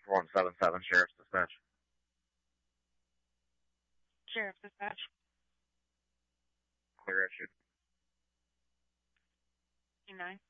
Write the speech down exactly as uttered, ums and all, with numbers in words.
one seven seven, Sheriff's Dispatch. Sheriff's Dispatch. Clear issue. nine.